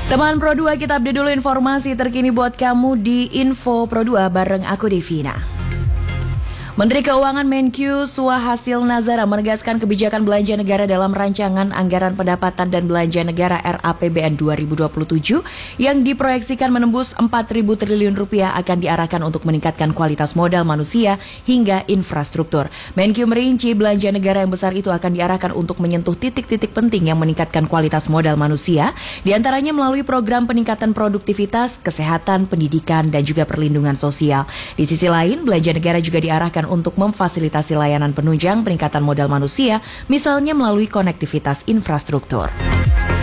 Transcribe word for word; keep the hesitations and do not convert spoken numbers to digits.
Teman Pro dua, kita update dulu informasi terkini buat kamu di Info Pro dua bareng aku Devina. Menteri Keuangan Menkyu Suhasil Nazara menegaskan kebijakan belanja negara dalam rancangan Anggaran Pendapatan dan Belanja Negara R A P B N dua ribu dua puluh tujuh yang diproyeksikan menembus empat ribu triliun rupiah akan diarahkan untuk meningkatkan kualitas modal manusia hingga infrastruktur. Menkyu merinci belanja negara yang besar itu akan diarahkan untuk menyentuh titik-titik penting yang meningkatkan kualitas modal manusia, diantaranya melalui program peningkatan produktivitas, kesehatan, pendidikan, dan juga perlindungan sosial. Di sisi lain, belanja negara juga diarahkan untuk memfasilitasi layanan penunjang peningkatan modal manusia, misalnya melalui konektivitas infrastruktur.